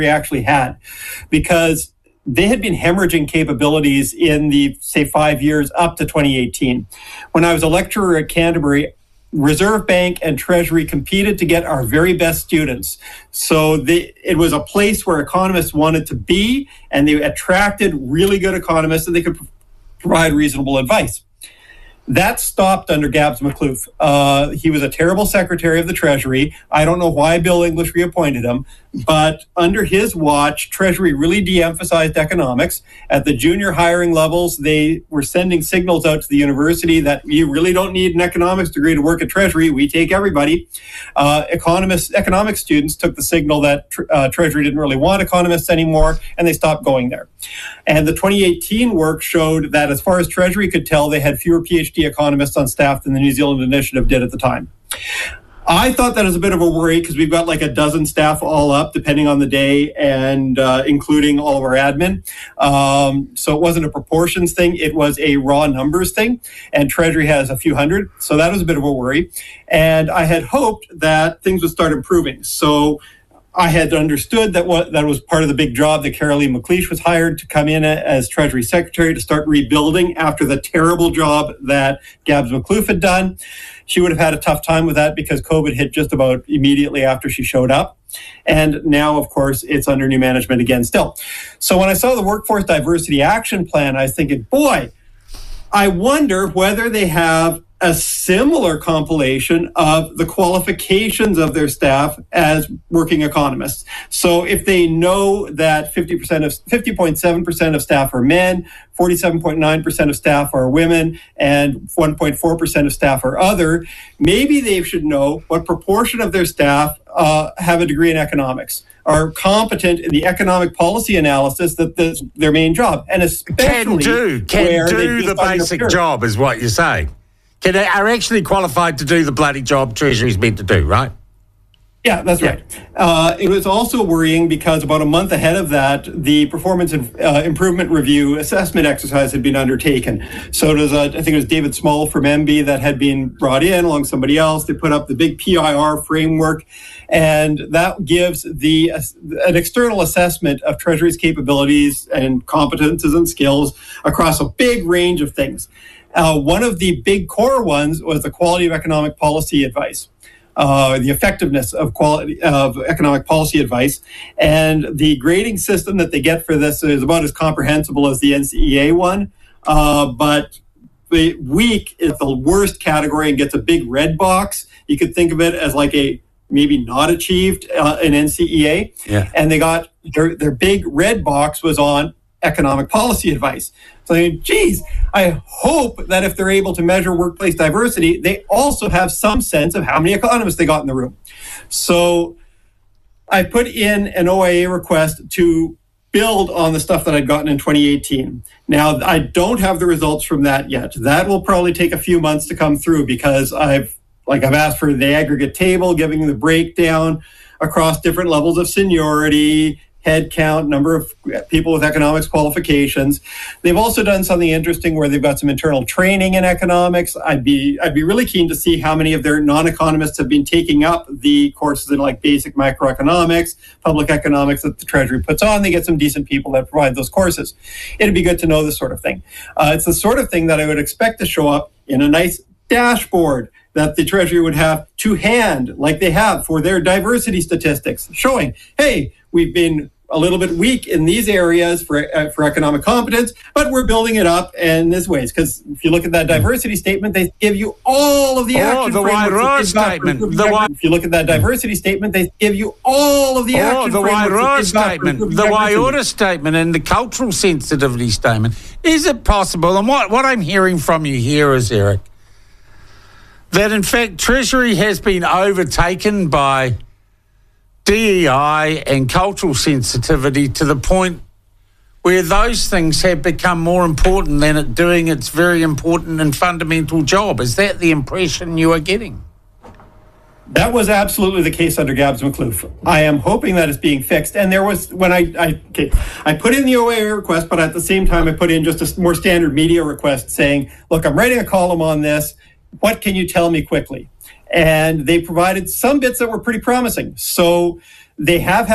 actually had, because they had been hemorrhaging capabilities in the, say, 5 years up to 2018. When I was a lecturer at Canterbury, Reserve Bank and Treasury competed to get our very best students. So it was a place where economists wanted to be, and they attracted really good economists and they could provide reasonable advice. That stopped under Gabs McLoof. He was a terrible Secretary of the Treasury. I don't know why Bill English reappointed him, but under his watch, Treasury really de-emphasized economics. At the junior hiring levels, they were sending signals out to the university that you really don't need an economics degree to work at Treasury. We take everybody. Economics students took the signal that Treasury didn't really want economists anymore, and they stopped going there. And the 2018 work showed that as far as Treasury could tell, they had fewer PhD economists on staff than the New Zealand Initiative did at the time. I thought that was a bit of a worry because we've got like a dozen staff all up, depending on the day, and including all of our admin. So it wasn't a proportions thing. It was a raw numbers thing. And Treasury has a few hundred. So that was a bit of a worry. And I had hoped that things would start improving. So I had understood that that was part of the big job that Caroline McLeish was hired to come in as Treasury Secretary to start rebuilding after the terrible job that Gabs McLoof had done. She would have had a tough time with that because COVID hit just about immediately after she showed up. And now, of course, it's under new management again still. So when I saw the Workforce Diversity Action Plan, I was thinking, boy, I wonder whether they have a similar compilation of the qualifications of their staff as working economists. So if they know that 50.7% of staff are men, 47.9% of staff are women, and 1.4% of staff are other, maybe they should know what proportion of their staff have a degree in economics, are competent in the economic policy analysis that's their main job, and especially can do the basic job is what you're saying. Are actually qualified to do the bloody job Treasury's meant to do, right? Yeah, that's right. It was also worrying because about a month ahead of that, the performance improvement review assessment exercise had been undertaken. So it was, I think it was David Small from MB that had been brought in along somebody else. They put up the big PIR framework, and that gives an external assessment of Treasury's capabilities and competences and skills across a big range of things. One of the big core ones was the quality of economic policy advice, the effectiveness of economic policy advice. And the grading system that they get for this is about as comprehensible as the NCEA one. But the weak is the worst category and gets a big red box. You could think of it as like a maybe not achieved in NCEA. Yeah. And they got their big red box was on economic policy advice. So, geez, I hope that if they're able to measure workplace diversity, they also have some sense of how many economists they got in the room. So I put in an OIA request to build on the stuff that I'd gotten in 2018. Now, I don't have the results from that yet. That will probably take a few months to come through because I've asked for the aggregate table, giving the breakdown across different levels of seniority, head count, number of people with economics qualifications. They've also done something interesting where they've got some internal training in economics. I'd be really keen to see how many of their non-economists have been taking up the courses in like basic macroeconomics, public economics that the Treasury puts on. They get some decent people that provide those courses. It'd be good to know this sort of thing. It's the sort of thing that I would expect to show up in a nice dashboard that the Treasury would have to hand, like they have for their diversity statistics, showing, hey, we've been a little bit weak in these areas for economic competence, but we're building it up in this ways. Because if you look at that diversity statement, they give you all of the action frameworks. If you look at that diversity statement, they give you all of the action frameworks. The WIOTA statement and the cultural sensitivity statement. Is it possible, and what I'm hearing from you here is, Eric, that in fact Treasury has been overtaken by DEI and cultural sensitivity to the point where those things have become more important than it doing its very important and fundamental job? Is that the impression you are getting? That was absolutely the case under Gabs McLoof. I am hoping that it's being fixed. And there was, when I put in the OIA request, but at the same time I put in just a more standard media request saying, look, I'm writing a column on this. What can you tell me quickly? And they provided some bits that were pretty promising. So they have had